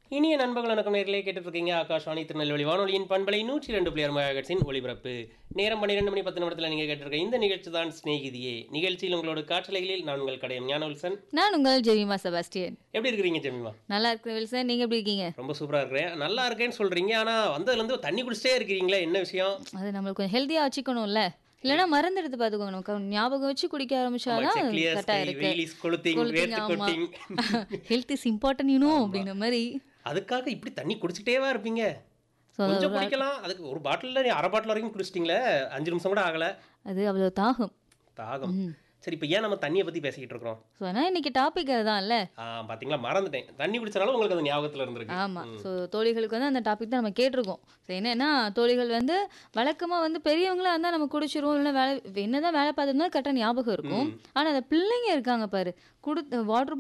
இனிய நண்பர்கள் வணக்கம் நேர்களே கேட்டுட்டு இருக்கீங்க ஆகாஷ்வாணி திருநெல்வேலி வானொலியின் பண்பலை 102.6 மெகாஹெர்ட்ஸின் ஒலிபரப்பு. நேரம் 12 மணி 10 நிமிடத்தில் நீங்கள் கேட்டிருக்க இந்த நிகழ்ச்சி தான் சிநேகிதியே. நிகழ்ச்சியில் உங்களோட காற்றலைகளில் நான் உங்கள் கடையம் ஞானவில்சன். நான் உங்கள் ஜெமிமா செபாஸ்டியன். எப்படி இருக்கிறீங்க ஜெமிமா? நல்லா இருக்கிறேன் வில்சன், நீங்க எப்படி இருக்கீங்க? ரொம்ப சூப்பராக இருக்கிறேன். நல்லா இருக்கேன்னு சொல்றீங்க, ஆனால் வந்ததுலேருந்து தண்ணி குடிச்சிட்டே இருக்கிறீங்களே, என்ன விஷயம்? அது நம்மளுக்கு கொஞ்சம் ஹெல்த்தியா வச்சுக்கணும்ல, இல்லைன்னா மருந்து எடுத்து பார்த்துக்கோங்க. நமக்கு ஞாபகம் வச்சு குடிக்க ஆரம்பிச்சாதான் கரெக்டா இருக்கு. ஹெல்த் இஸ் இம்பார்ட்டன்ட் அப்படின்ற மாதிரி. அதுக்காக இப்படி தண்ணி குடிச்சிட்டேவா இருப்பீங்க? கொஞ்சம் குடிக்கலாம். அதுக்கு ஒரு பாட்டில் அரை பாட்டில் வரைக்கும் குடிச்சிட்டிங்களே, 5 நிமிஷம் கூட ஆகலை. அது அவ்வளோ தாகம். சரி, இப்போ ஏன் நம்ம தண்ணியை பற்றி பேசிக்கிட்டு இருக்கிறோம்? ஸோ ஆனால் இன்னைக்கு டாபிக் அதுதான் இல்லை. பார்த்தீங்களா, மறந்துட்டேன். தண்ணி குடிச்சனால உங்களுக்கு அது ஞாபகத்தில் இருந்திருக்கு. ஆமாம். ஸோ தோழிகளுக்கு வந்து அந்த டாபிக் தான் நம்ம கேட்டிருக்கோம். ஸோ என்னன்னா, தோழிகள் வந்து வழக்கமாக வந்து பெரியவங்களா இருந்தால் நம்ம குடிச்சிருவோம், இல்லைன்னா என்னதான் வேலை பார்த்துருந்தாலும் கரெக்டாக ஞாபகம் இருக்கும். ஆனால் அந்த பிள்ளைங்க இருக்காங்க பாரு, வாட்டர்